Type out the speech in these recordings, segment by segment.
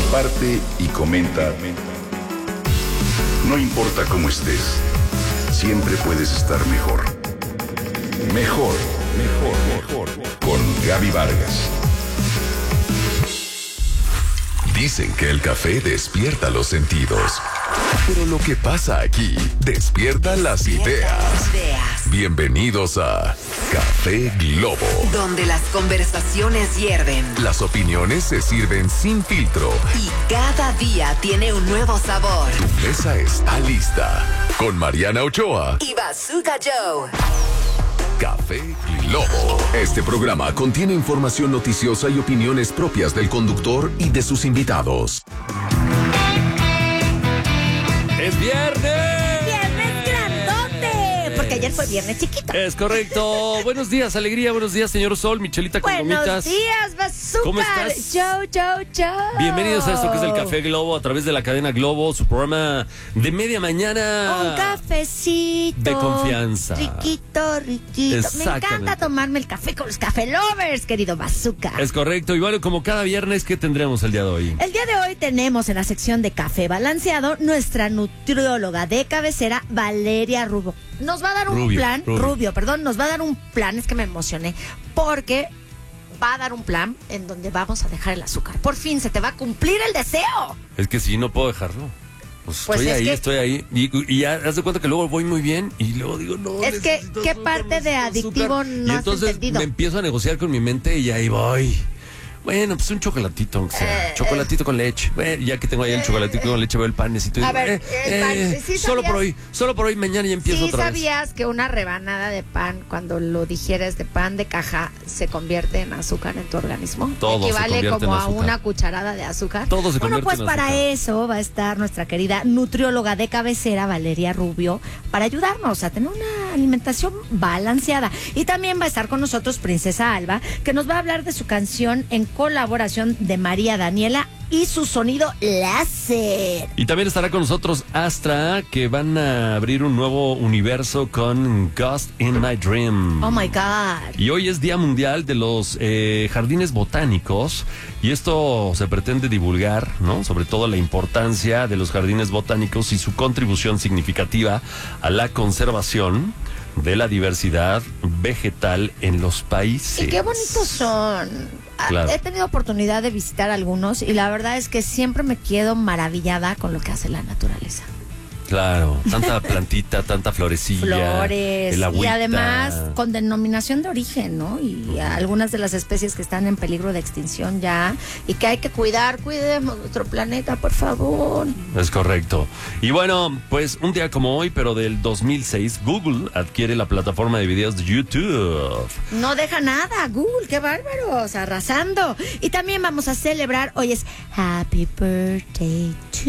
comparte y comenta. No importa cómo estés, siempre puedes estar mejor. Mejor, mejor, mejor. Con Gaby Vargas. Dicen que el café despierta los sentidos. Pero lo que pasa aquí despierta las ideas. Bienvenidos a Café Globo, donde las conversaciones hierven, las opiniones se sirven sin filtro y cada día tiene un nuevo sabor. Tu mesa está lista con Mariana Ochoa y Bazooka Joe. Café Globo. Este programa contiene información noticiosa y opiniones propias del conductor y de sus invitados. ¡Es viernes! ¡Viernes grandote! Porque ayer fue viernes chiquito. Es correcto. Buenos días, alegría. Buenos días, señor Sol, Michelita con Buenos gomitas. días, Bazooka. ¿Cómo estás? Joe. Bienvenidos a esto que es el Café Globo a través de la cadena Globo, su programa de media mañana. Un cafecito. De confianza. Riquito. Me Exactamente. encanta tomarme el café con los café lovers, querido Bazooka. Es correcto. Y bueno, como cada viernes, ¿qué tendremos el día de hoy? El día de hoy tenemos en la sección de Café Balanceado nuestra nutrióloga de cabecera, Valeria Rubio. Nos va a dar un plan, Rubio, nos va a dar un plan, es que me emocioné, porque va a dar un plan en donde vamos a dejar el azúcar. Por fin se te va a cumplir el deseo. Es que sí, no puedo dejarlo. Pues estoy ahí. Y ya haz de cuenta que luego voy muy bien y luego digo, no. Es que, ¿qué parte de adictivo no has entonces entendido? me empiezo a negociar con mi mente y ahí voy. Bueno, pues un chocolatito, aunque sea. Chocolatito con leche. Bueno, ya que tengo ahí el chocolatito con leche, veo el panecito. A ver, el pan, ¿sí solo por hoy, mañana ya empiezo otra vez. ¿Sí sabías que una rebanada de pan, cuando lo digieres de pan de caja, se convierte en azúcar en tu organismo? Todo equivale se como en a azúcar. una cucharada de azúcar. Todo se convierte pues en para azúcar. eso va a estar nuestra querida nutrióloga de cabecera, Valeria Rubio, para ayudarnos a tener una alimentación balanceada. Y también va a estar con nosotros Princesa Alba, que nos va a hablar de su canción en colaboración de María Daniela y su sonido láser. Y también estará con nosotros Astra, que van a abrir un nuevo universo con Ghost in My Dream. Oh my God. Y hoy es Día Mundial de los Jardines Botánicos y esto se pretende divulgar, ¿no? Sobre todo la importancia de los jardines botánicos y su contribución significativa a la conservación de la diversidad vegetal en los países. Y qué bonitos son. Claro. He tenido oportunidad de visitar algunos y la verdad es que siempre me quedo maravillada con lo que hace la naturaleza. Claro, tanta plantita, tanta florecilla. Flores. El agüita. Y además con denominación de origen, ¿no? Y algunas de las especies que están en peligro de extinción ya y que hay que cuidar. Cuidemos nuestro planeta, por favor. Es correcto. Y bueno, pues un día como hoy, pero del 2006, Google adquiere la plataforma de videos de YouTube. No deja nada, Google, qué bárbaros, arrasando. Y también vamos a celebrar, hoy es Happy Birthday to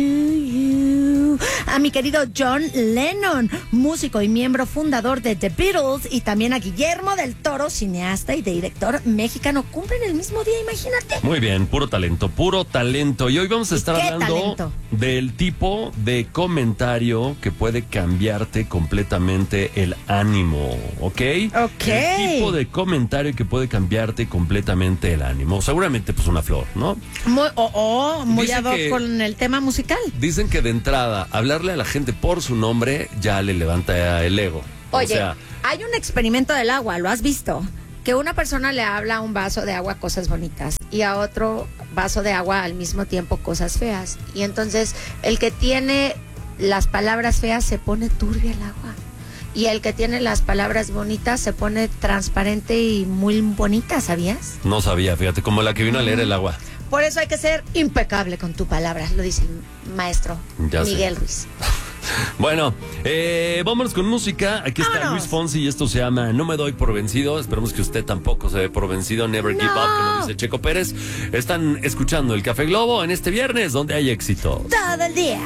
You, a mi querido John Lennon, músico y miembro fundador de The Beatles, y también a Guillermo del Toro, cineasta y director mexicano. Cumplen el mismo día, imagínate. Muy bien, puro talento, puro talento. Y hoy vamos a estar hablando talento? del tipo de comentario que puede cambiarte completamente el ánimo, ¿ok? Ok. El tipo de comentario que puede cambiarte completamente el ánimo. Seguramente pues una flor, ¿no? Muy Dicen ad hoc que- con el tema musical. Dicen que de entrada, hablarle a la gente por su nombre ya le levanta el ego. Oye, O sea, hay un experimento del agua, ¿lo has visto? Que una persona le habla a un vaso de agua cosas bonitas y a otro vaso de agua al mismo tiempo cosas feas. Y entonces el que tiene las palabras feas se pone turbia el agua. Y el que tiene las palabras bonitas se pone transparente y muy bonita, ¿sabías? no sabía, fíjate, como la que vino a leer el agua. Por eso hay que ser impecable con tu palabra, lo dice el maestro Ya sé. Miguel Ruiz. Bueno, vámonos con música. Aquí está ¡Vámonos! Luis Fonsi y esto se llama No me doy por vencido. Esperemos que usted tampoco se dé por vencido. Never give up, como dice Checo Pérez. Están escuchando el Café Globo en este viernes, donde hay éxito. Todo el día.